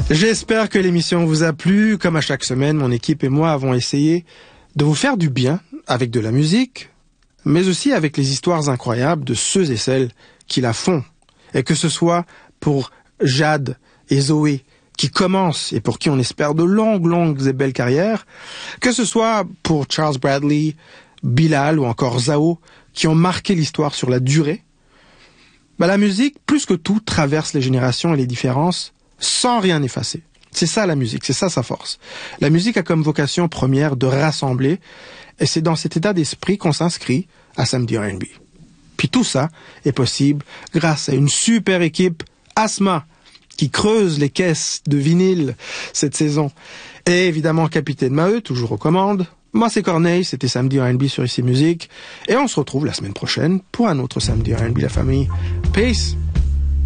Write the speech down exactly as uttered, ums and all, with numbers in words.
J'espère que l'émission vous a plu. Comme à chaque semaine, mon équipe et moi avons essayé de vous faire du bien avec de la musique, mais aussi avec les histoires incroyables de ceux et celles qui la font. Et que ce soit pour Jade et Zoé, qui commencent et pour qui on espère de longues, longues et belles carrières, que ce soit pour Charles Bradley, Bilal ou encore Zao, qui ont marqué l'histoire sur la durée, bah la musique, plus que tout, traverse les générations et les différences sans rien effacer. C'est ça la musique, c'est ça sa force. La musique a comme vocation première de rassembler, et c'est dans cet état d'esprit qu'on s'inscrit à Samedi R and B. Puis tout ça est possible grâce à une super équipe Asma qui creuse les caisses de vinyle cette saison. Et évidemment Capitaine Maheu, toujours aux commandes. Moi c'est Corneille, c'était Samedi R and B sur Ici Musique. Et on se retrouve la semaine prochaine pour un autre Samedi R and B la famille. Peace!